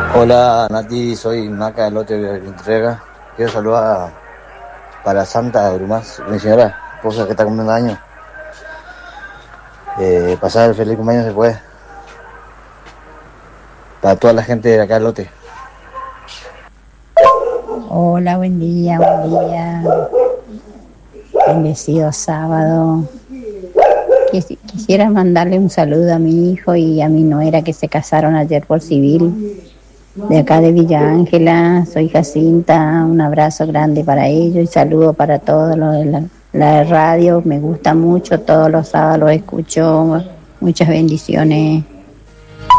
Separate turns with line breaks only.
Hola Nati, soy Maca del Lote de Entrega. Quiero saludar para Santa Brumás, mi señora, esposa que está cumpliendo años. Pasar el feliz cumpleaños se puede. Para toda la gente de acá del Lote.
Hola, buen día, buen día. Bendecido sábado. Quisiera mandarle un saludo a mi hijo y a mi nuera que se casaron ayer por civil, de acá de Villa Ángela. Soy Jacinta, un abrazo grande para ellos y saludo para todos los de la radio. Me gusta mucho, todos los sábados los escucho. Muchas bendiciones.